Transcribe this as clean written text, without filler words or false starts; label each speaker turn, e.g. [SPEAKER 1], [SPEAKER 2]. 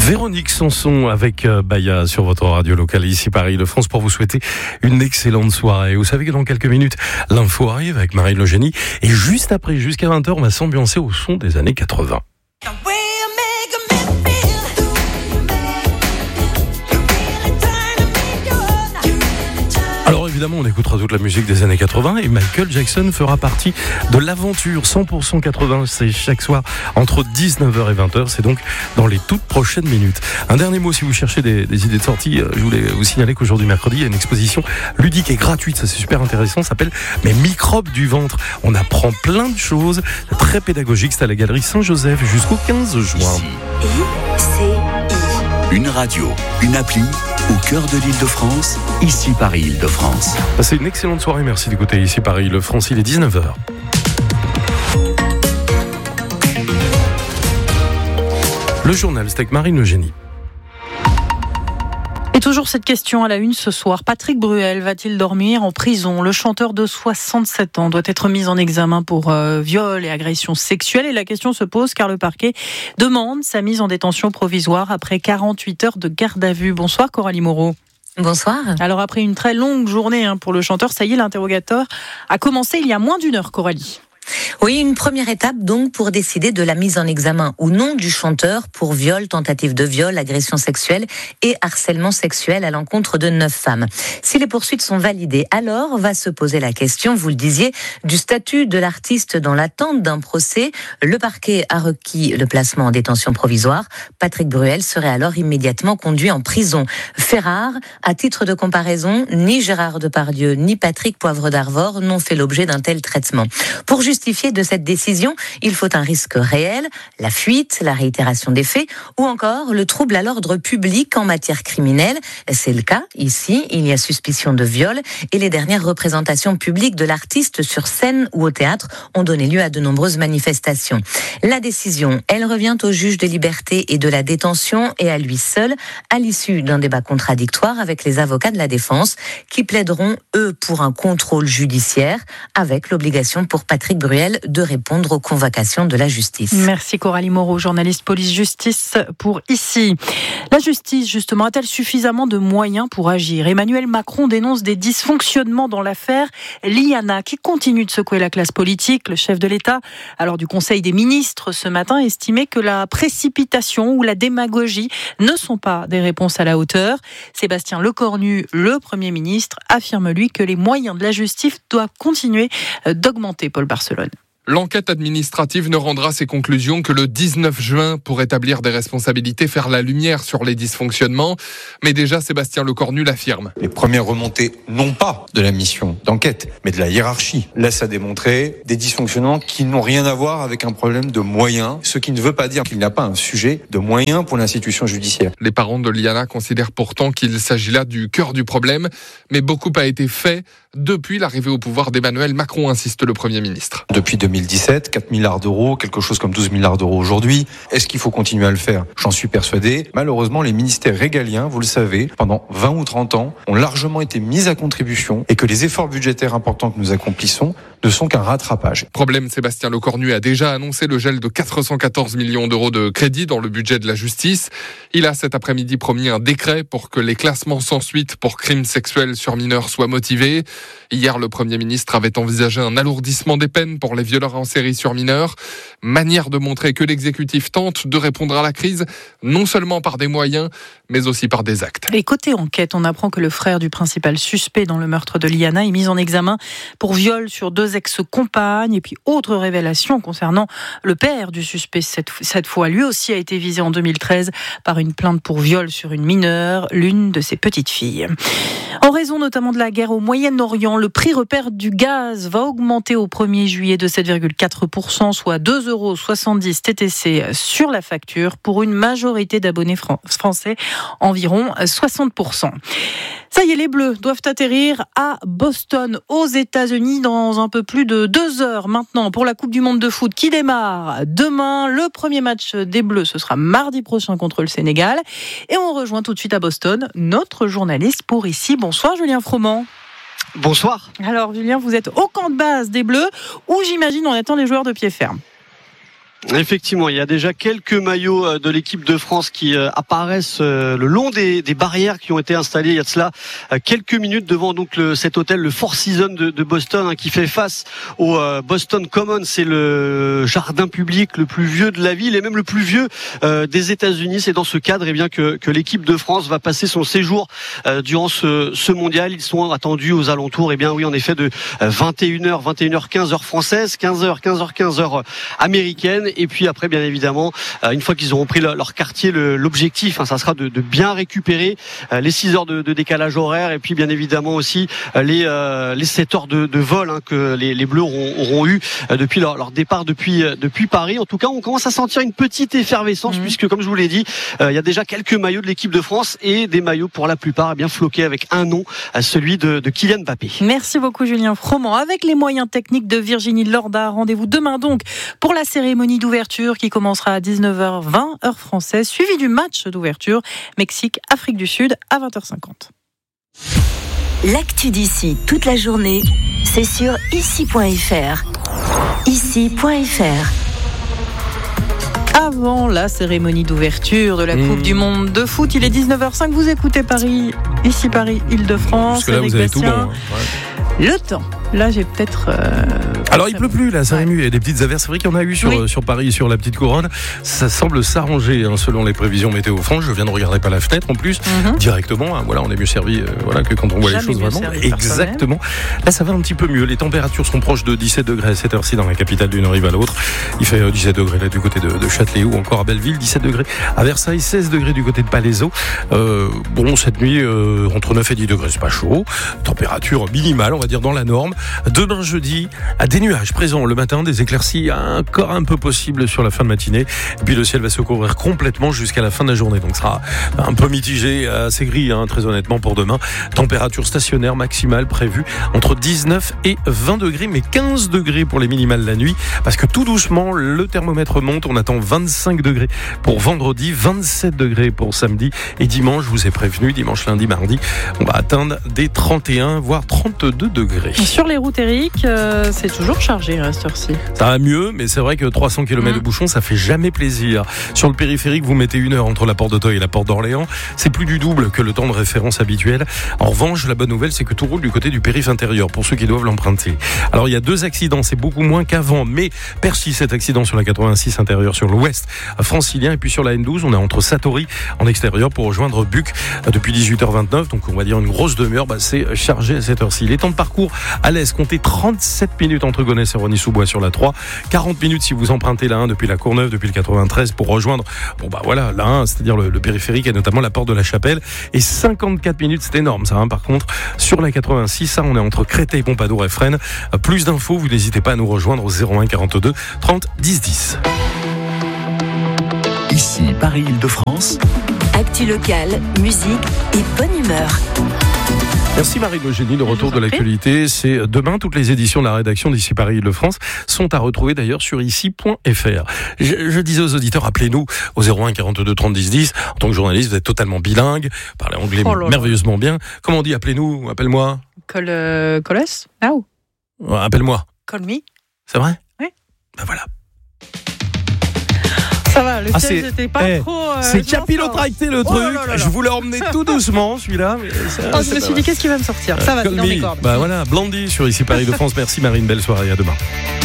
[SPEAKER 1] Véronique Sanson avec Baya sur votre radio locale ici Paris-Île-de-France pour vous souhaiter une excellente soirée. Vous savez que dans quelques minutes, l'info arrive avec Marie Le Génie et juste après, jusqu'à 20h, on va s'ambiancer au son des années 80. Alors évidemment, on écoutera toute la musique des années 80 et Michael Jackson fera partie de l'aventure 100% 80. C'est chaque soir entre 19h et 20h. C'est donc dans les toutes prochaines minutes. Un dernier mot, si vous cherchez des idées de sortie, je voulais vous signaler qu'aujourd'hui mercredi, il y a une exposition ludique et gratuite. Ça, c'est super intéressant. Ça s'appelle Mes microbes du ventre. On apprend plein de choses. C'est très pédagogique. C'est à la galerie Saint-Joseph jusqu'au 15 juin.
[SPEAKER 2] Une radio, une appli, au cœur de l'Île-de-France, ici Paris-Île-de-France.
[SPEAKER 1] Passez une excellente soirée, merci d'écouter ici Paris-Île-de-France, il est 19h. Le journal, c'est avec Marie Le Génie.
[SPEAKER 3] Et toujours cette question à la une ce soir. Patrick Bruel va-t-il dormir en prison ? Le chanteur de 67 ans doit être mis en examen pour viol et agression sexuelle. Et la question se pose car le parquet demande sa mise en détention provisoire après 48 heures de garde à vue. Bonsoir Coralie Moreau.
[SPEAKER 4] Bonsoir.
[SPEAKER 3] Alors après une très longue journée pour le chanteur, ça y est, l'interrogatoire a commencé il y a moins d'une heure, Coralie.
[SPEAKER 4] Oui, une première étape donc pour décider de la mise en examen ou non du chanteur pour viol, tentative de viol, agression sexuelle et harcèlement sexuel à l'encontre de 9 femmes. Si les poursuites sont validées, alors va se poser la question, vous le disiez, du statut de l'artiste dans l'attente d'un procès. Le parquet a requis le placement en détention provisoire. Patrick Bruel serait alors immédiatement conduit en prison. Fait rare, à titre de comparaison, ni Gérard Depardieu ni Patrick Poivre d'Arvor n'ont fait l'objet d'un tel traitement. Pour justifier de cette décision, il faut un risque réel, la fuite, la réitération des faits ou encore le trouble à l'ordre public en matière criminelle. C'est le cas ici, il y a suspicion de viol et les dernières représentations publiques de l'artiste sur scène ou au théâtre ont donné lieu à de nombreuses manifestations. La décision, elle revient au juge des libertés et de la détention et à lui seul, à l'issue d'un débat contradictoire avec les avocats de la défense qui plaideront, eux, pour un contrôle judiciaire avec l'obligation pour Patrick Bruel de répondre aux convocations de la justice.
[SPEAKER 3] Merci Coralie Moreau, journaliste police-justice pour ici. La justice, justement, a-t-elle suffisamment de moyens pour agir ? Emmanuel Macron dénonce des dysfonctionnements dans l'affaire Liana, qui continue de secouer la classe politique. Le chef de l'État, alors du Conseil des ministres ce matin, estimait que la précipitation ou la démagogie ne sont pas des réponses à la hauteur. Sébastien Lecornu, le Premier ministre, affirme lui que les moyens de la justice doivent continuer d'augmenter, Paul Barcelone.
[SPEAKER 5] L'enquête administrative ne rendra ses conclusions que le 19 juin pour établir des responsabilités, faire la lumière sur les dysfonctionnements. Mais déjà, Sébastien Lecornu l'affirme.
[SPEAKER 6] Les premières remontées, non pas de la mission d'enquête, mais de la hiérarchie, laissent à démontrer des dysfonctionnements qui n'ont rien à voir avec un problème de moyens, ce qui ne veut pas dire qu'il n'y a pas un sujet de moyens pour l'institution judiciaire.
[SPEAKER 5] Les parents de Liana considèrent pourtant qu'il s'agit là du cœur du problème, mais beaucoup a été fait depuis l'arrivée au pouvoir d'Emmanuel Macron, insiste le Premier ministre.
[SPEAKER 6] Depuis 2017, 4 milliards d'euros, quelque chose comme 12 milliards d'euros aujourd'hui. Est-ce qu'il faut continuer à le faire ? J'en suis persuadé. Malheureusement, les ministères régaliens, vous le savez, pendant 20 ou 30 ans, ont largement été mis à contribution et que les efforts budgétaires importants que nous accomplissons ne sont qu'un rattrapage.
[SPEAKER 5] Problème, Sébastien Lecornu a déjà annoncé le gel de 414 millions d'euros de crédits dans le budget de la justice. Il a cet après-midi promis un décret pour que les classements sans suite pour crimes sexuels sur mineurs soient motivés. Hier, le Premier ministre avait envisagé un alourdissement des peines pour les violeurs en série sur mineurs. Manière de montrer que l'exécutif tente de répondre à la crise, non seulement par des moyens, mais aussi par des actes.
[SPEAKER 3] Et côté enquête, on apprend que le frère du principal suspect dans le meurtre de Liana est mis en examen pour viol sur 2 ex-compagnes. Et puis, autre révélation concernant le père du suspect, cette fois, lui aussi a été visé en 2013 par une plainte pour viol sur une mineure, l'une de ses petites filles. En raison notamment de la guerre au Moyen-Orient, le prix repère du gaz va augmenter au 1er juillet de 7,4%, soit 2,70 € TTC sur la facture pour une majorité d'abonnés français, environ 60%. Ça y est, les Bleus doivent atterrir à Boston, aux États-Unis, dans un peu plus de 2 heures maintenant pour la Coupe du Monde de foot qui démarre demain. Le premier match des Bleus, ce sera mardi prochain contre le Sénégal. Et on rejoint tout de suite à Boston notre journaliste pour ici. Bonsoir Julien Froment.
[SPEAKER 7] Bonsoir.
[SPEAKER 3] Alors Julien, vous êtes au camp de base des Bleus où j'imagine on attend les joueurs de pied ferme.
[SPEAKER 7] Effectivement, il y a déjà quelques maillots de l'équipe de France qui apparaissent le long des barrières qui ont été installées il y a de cela quelques minutes devant donc cet hôtel, le Four Seasons de Boston, qui fait face au Boston Common. C'est le jardin public le plus vieux de la ville et même le plus vieux des États-Unis. C'est dans ce cadre que l'équipe de France va passer son séjour durant ce mondial. Ils sont attendus aux alentours, en effet, de 21h, 21h15 heure française, 15h heure américaine. Et puis après, bien évidemment, une fois qu'ils auront pris leur quartier, l'objectif, ça sera de bien récupérer les 6 heures de décalage horaire et puis bien évidemment aussi les 7 heures de vol que les Bleus auront eu depuis leur départ depuis Paris. En tout cas, on commence à sentir une petite effervescence puisque, comme je vous l'ai dit, il y a déjà quelques maillots de l'équipe de France et des maillots pour la plupart floqués avec un nom, celui de Kylian Mbappé.
[SPEAKER 3] Merci beaucoup Julien Froment. Avec les moyens techniques de Virginie Lorda, rendez-vous demain donc pour la cérémonie d'ouverture qui commencera à 19h20 heure française, suivi du match d'ouverture Mexique-Afrique du Sud à 20h50.
[SPEAKER 8] L'actu d'ici toute la journée, c'est sur ici.fr. Ici.fr.
[SPEAKER 3] Avant la cérémonie d'ouverture de la Coupe du Monde de foot, il est 19h05, vous écoutez Paris, ici Paris, Île-de-France.
[SPEAKER 1] Parce que là, vous avez tout bon. Hein. Ouais.
[SPEAKER 3] Le temps. Là, j'ai peut-être...
[SPEAKER 1] Alors, il pleut plus, là, ça émue. Il y a des petites averses. C'est vrai qu'il y en a eu sur Paris, sur la petite couronne. Ça semble s'arranger, selon les prévisions météo France. Je viens de regarder par la fenêtre, en plus, directement. Voilà, on est mieux servi que quand on voit les choses vraiment. Exactement. Là, ça va un petit peu mieux. Les températures sont proches de 17 degrés à cette heure-ci dans la capitale d'une rive à l'autre. Il fait 17 degrés là du côté de Châtelet ou encore à Belleville, 17 degrés à Versailles, 16 degrés du côté de Palaiseau. Cette nuit, entre 9 et 10 degrés, c'est pas chaud. Température minimale, on va dire, dans la norme. Demain jeudi, à des nuages présents le matin, des éclaircies encore un peu possibles sur la fin de matinée. Et puis le ciel va se couvrir complètement jusqu'à la fin de la journée. Donc ce sera un peu mitigé, assez gris, très honnêtement pour demain. Température stationnaire maximale prévue entre 19 et 20 degrés, mais 15 degrés pour les minimales la nuit. Parce que tout doucement, le thermomètre monte. On attend 25 degrés pour vendredi, 27 degrés pour samedi. Et dimanche, je vous ai prévenu, dimanche, lundi, mardi, on va atteindre des 31, voire 32 degrés.
[SPEAKER 3] Sur les routes, Eric, c'est toujours chargé à cette heure-ci.
[SPEAKER 1] Ça va mieux, mais c'est vrai que 300 km de bouchon, ça fait jamais plaisir. Sur le périphérique, vous mettez 1 heure entre la porte d'Auteuil et la porte d'Orléans. C'est plus du double que le temps de référence habituel. En revanche, la bonne nouvelle, c'est que tout roule du côté du périph' intérieur pour ceux qui doivent l'emprunter. Alors, il y a 2 accidents, c'est beaucoup moins qu'avant, mais persiste cet accident sur la 86 intérieure sur l'ouest francilien et puis sur la N12, on est entre Satori en extérieur pour rejoindre Buc depuis 18h29. Donc, on va dire une grosse demi-heure, c'est chargé à cette heure-ci. Les temps de parcours à l'est, comptez 37 minutes entre Gonesse et Rosny-sous-Bois sur la 3, 40 minutes si vous empruntez la 1 depuis la Courneuve, depuis le 93 pour rejoindre la 1, c'est-à-dire le périphérique et notamment la porte de la Chapelle, et 54 minutes, c'est énorme ça, par contre sur la 86, ça on est entre Créteil, Pompadour et Fresnes. Plus d'infos, vous n'hésitez pas à nous rejoindre au 01 42 30 10 10.
[SPEAKER 2] Ici Paris Île-de-France.
[SPEAKER 8] Actu locale, musique et bonne humeur.
[SPEAKER 1] Merci Marie-Eugénie, de retour de l'actualité. C'est demain, toutes les éditions de la rédaction d'Ici Paris Île-de-France sont à retrouver d'ailleurs sur ici.fr. Je disais aux auditeurs, appelez-nous au 01 42 30 10 10. En tant que journaliste, vous êtes totalement bilingue, parlez anglais merveilleusement bien. Comment on dit appelez-nous, appelle-moi?
[SPEAKER 3] Call us now.
[SPEAKER 1] Appelle-moi.
[SPEAKER 3] Call me.
[SPEAKER 1] C'est vrai?
[SPEAKER 3] Oui.
[SPEAKER 1] Ben voilà.
[SPEAKER 3] Ça va, le ciel, j'étais pas trop...
[SPEAKER 1] c'est capillotracté le truc. Je voulais emmener tout doucement, celui-là. Mais
[SPEAKER 3] je me suis dit, qu'est-ce qui va me sortir? Ça va, c'est dans mes cordes.
[SPEAKER 1] Voilà, Blondie sur Ici Paris de France. Merci Marine, belle soirée, à demain.